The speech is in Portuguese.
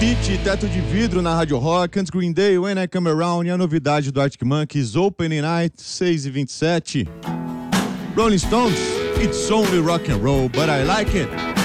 Pitty, Teto de Vidro na Rádio Rock, antes Green Day, When I Come Around, e a novidade do Arctic Monkeys, Opening Night, 6h27. Rolling Stones, It's Only Rock and Roll, But I Like It.